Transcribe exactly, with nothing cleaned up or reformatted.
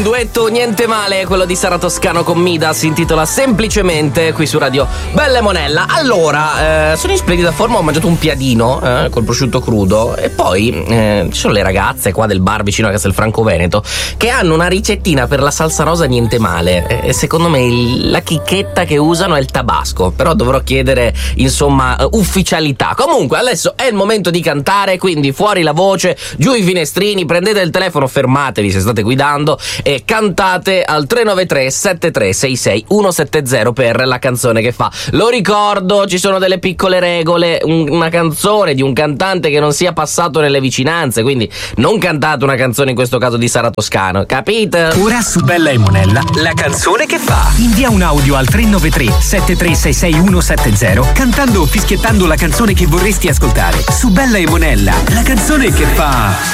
duetto niente male, quello di Sara Toscano con Mida, si intitola Semplicemente, qui su Radio Bella e Monella. Allora, eh, sono in splendida forma, ho mangiato un piadino eh, col prosciutto crudo e poi eh, ci sono le ragazze qua del bar vicino a Castelfranco Veneto che hanno una ricettina per la salsa rosa niente male e secondo me il, la chicchetta che usano è il tabasco, però dovrò chiedere insomma ufficialità. Comunque adesso è il momento di cantare, quindi fuori la voce, giù i finestrini, prendete il telefono, fermatevi se state guidando e cantate al tre nove tre sette tre sei sei uno sette zero per la canzone che fa. Lo ricordo, ci sono delle piccole regole, un, una canzone di un cantante che non sia passato nelle vicinanze, quindi non cantate una canzone in questo caso di Sara Toscano, capite? Ora su Bella e Monella, la canzone che fa. Invia un audio al tre nove tre sette tre sei sei uno sette zero cantando o fischiettando la canzone che vorresti ascoltare. Su Bella e Monella, la canzone che fa.